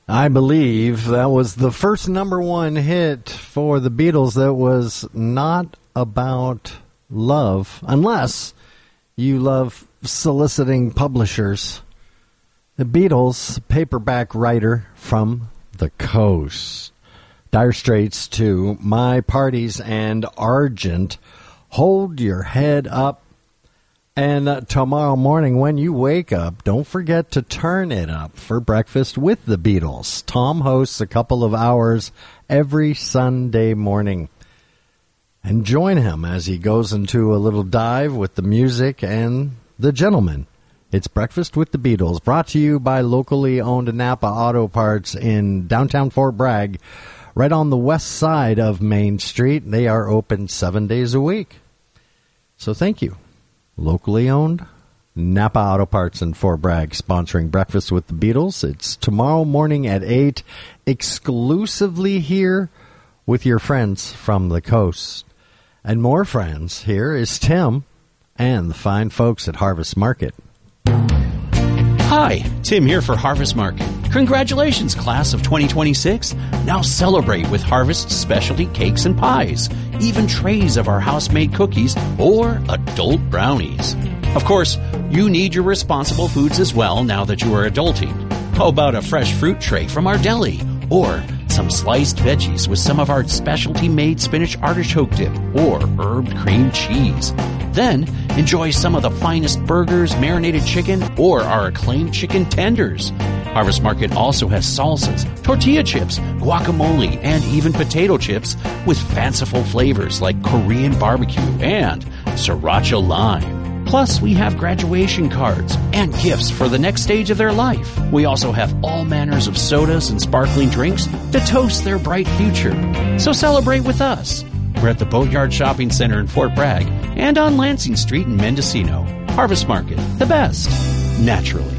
I believe that was the first number one hit for the Beatles that was not about love, unless you love soliciting publishers. The Beatles, paperback writer from the coast. Dire Straits to My Parties and Argent. Hold your head up. And tomorrow morning when you wake up, don't forget to turn it up for Breakfast with the Beatles. Tom hosts a couple of hours every Sunday morning. And join him as he goes into a little dive with the music and the gentlemen. It's Breakfast with the Beatles, brought to you by locally owned Napa Auto Parts in downtown Fort Bragg, right on the west side of Main Street. They are open 7 days a week. So thank you. Locally owned Napa Auto Parts in Fort Bragg, sponsoring Breakfast with the Beatles. It's tomorrow morning at 8, exclusively here with your friends from the coast. And more friends, here is Tim and the fine folks at Harvest Market. Hi, Tim here for Harvest Market. Congratulations, class of 2026. Now celebrate with Harvest specialty cakes and pies, even trays of our house-made cookies or adult brownies. Of course, you need your responsible foods as well now that you are adulting. How about a fresh fruit tray from our deli? Or some sliced veggies with some of our specialty-made spinach artichoke dip or herbed cream cheese. Then, enjoy some of the finest burgers, marinated chicken, or our acclaimed chicken tenders. Harvest Market also has salsas, tortilla chips, guacamole, and even potato chips with fanciful flavors like Korean barbecue and sriracha lime. Plus, we have graduation cards and gifts for the next stage of their life. We also have all manners of sodas and sparkling drinks to toast their bright future. So celebrate with us. We're at the Boatyard Shopping Center in Fort Bragg and on Lansing Street in Mendocino. Harvest Market, the best, naturally.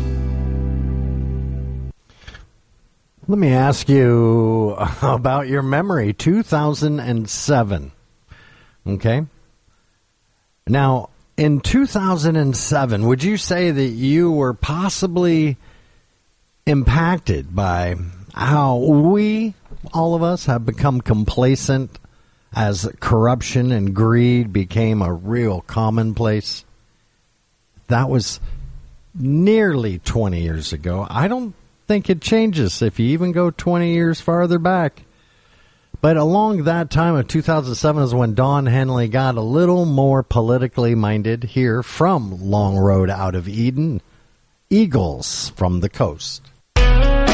Let me ask you about your memory. 2007. Okay? Now, in 2007, would you say that you were possibly impacted by how we, all of us, have become complacent as corruption and greed became a real commonplace? That was nearly 20 years ago. I don't think it changes if you even go 20 years farther back. But along that time of 2007 is when Don Henley got a little more politically minded here from Long Road out of Eden. Eagles from the coast.